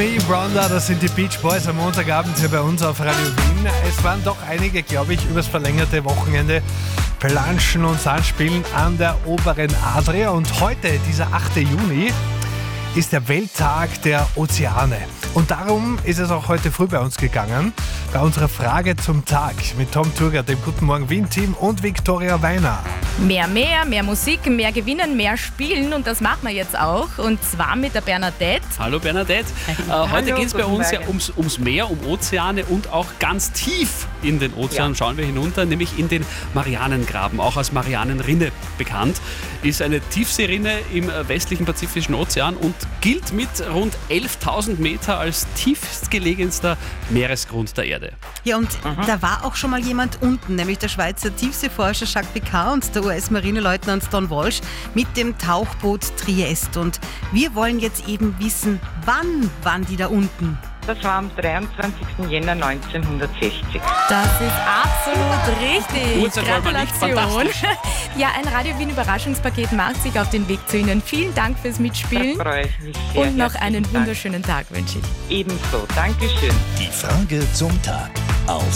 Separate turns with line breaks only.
Me, Rhonda, das sind die Beach Boys am Montagabend hier bei uns auf Radio Wien. Es waren doch einige, glaube ich, übers verlängerte Wochenende planschen und Sandspielen an der oberen Adria. Und heute, dieser 8. Juni, ist der Welttag der Ozeane. Und darum ist es auch heute früh bei uns gegangen, bei unserer Frage zum Tag mit Tom Turger, dem Guten Morgen Wien-Team und Viktoria Weiner.
Mehr Musik, mehr gewinnen, mehr spielen und das machen wir jetzt auch und zwar mit der Bernadette.
Hallo Bernadette. Heute geht es bei uns ja ums Meer, um Ozeane und auch ganz tief in den Ozean schauen wir hinunter, nämlich in den Marianengraben, auch als Marianenrinne bekannt. Ist eine Tiefseerinne im westlichen Pazifischen Ozean und gilt mit rund 11.000 Meter als tiefstgelegenster Meeresgrund der Erde.
Ja, und da war auch schon mal jemand unten, nämlich der Schweizer Tiefseeforscher Jacques Picard und der US-Marineleutnant Don Walsh mit dem Tauchboot Trieste. Und wir wollen jetzt eben wissen, wann waren die da unten?
Das war am 23. Jänner 1960.
Das ist absolut richtig.
Uhrzeit wollen wir nicht,
Gratulation.
fantastisch.
Ja, ein Radio Wien Überraschungspaket macht sich auf den Weg zu Ihnen. Vielen Dank fürs Mitspielen
Da freue ich mich sehr.
und noch einen
Herzlichen Dank.
wunderschönen Tag wünsche ich.
Ebenso. Dankeschön.
Die Frage zum Tag auf